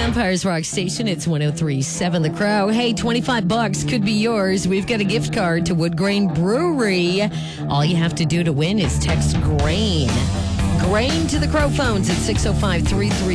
Empires Rock Station. It's 103.7 The Crow. Hey, $25 could be yours. We've got a gift card to Wood Grain Brewery. All you have to do to win is text GRAIN. GRAIN to the Crow phones at 605-33